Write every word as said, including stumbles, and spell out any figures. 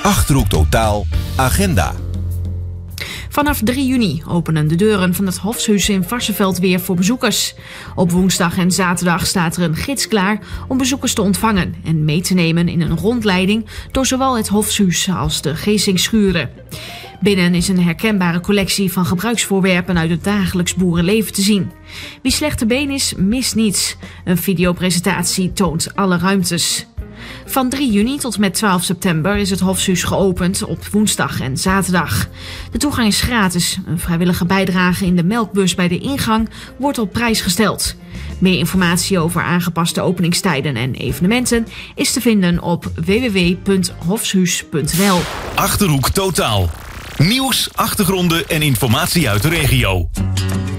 Achterhoek Totaal Agenda. Vanaf drie juni openen de deuren van het Hofshuis in Varsseveld weer voor bezoekers. Op woensdag en zaterdag staat er een gids klaar om bezoekers te ontvangen en mee te nemen in een rondleiding door zowel het Hofshuis als de Geesingschuren. Binnen is een herkenbare collectie van gebruiksvoorwerpen uit het dagelijks boerenleven te zien. Wie slechte been is, mist niets. Een videopresentatie toont alle ruimtes. Van drie juni tot met twaalf september is het Hofshuis geopend op woensdag en zaterdag. De toegang is gratis. Een vrijwillige bijdrage in de melkbus bij de ingang wordt op prijs gesteld. Meer informatie over aangepaste openingstijden en evenementen is te vinden op w w w punt hofshuis punt n l. Achterhoek Totaal. Nieuws, achtergronden en informatie uit de regio.